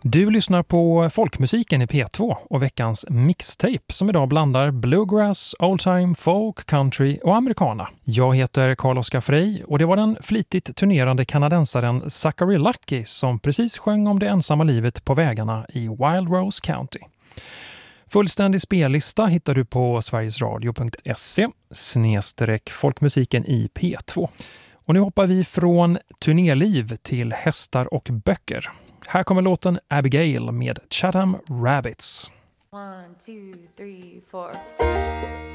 Du lyssnar på folkmusiken i P2 och veckans mixtape som idag blandar bluegrass, oldtime, folk, country och americana. Jag heter Carl-Oskar Frey och det var den flitigt turnerande kanadensaren Zachary Lucky som precis sjöng om det ensamma livet på vägarna i Wild Rose County. Fullständig spellista hittar du på sverigesradio.se/folkmusiken i P2. Och nu hoppar vi från turnéliv till hästar och böcker. Här kommer låten Abigail med Chatham Rabbits. 1, 2, 3, 4